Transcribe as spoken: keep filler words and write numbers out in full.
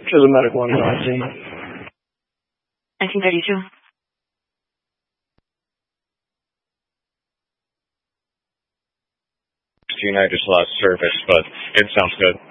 She's a medical one, I've seen it. nineteen thirty-two. I just lost service, but it sounds good.